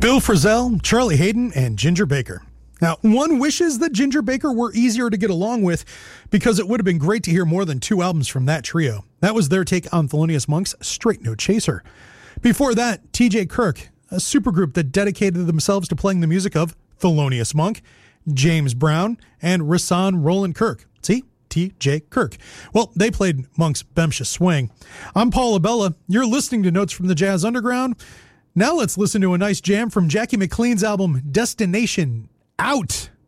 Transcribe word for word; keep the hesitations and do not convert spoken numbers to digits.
Phil Frizell, Charlie Hayden, and Ginger Baker. Now, one wishes that Ginger Baker were easier to get along with because it would have been great to hear more than two albums from that trio. That was their take on Thelonious Monk's Straight No Chaser. Before that, T J Kirk, a supergroup that dedicated themselves to playing the music of Thelonious Monk, James Brown, and Rahsaan Roland Kirk. See? T J Kirk. Well, they played Monk's Bemsha Swing. I'm Paul Abella. You're listening to Notes from the Jazz Underground. Now let's listen to a nice jam from Jackie McLean's album Destination Out.